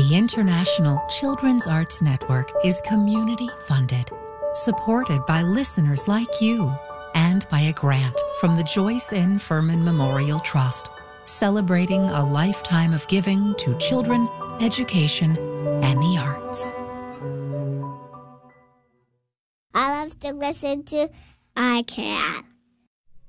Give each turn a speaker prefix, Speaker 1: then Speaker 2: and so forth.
Speaker 1: The International Children's Arts Network is community-funded, supported by listeners like you, and by a grant from the Joyce N. Furman Memorial Trust, celebrating a lifetime of giving to children, education, and the arts.
Speaker 2: I love to listen to iCat.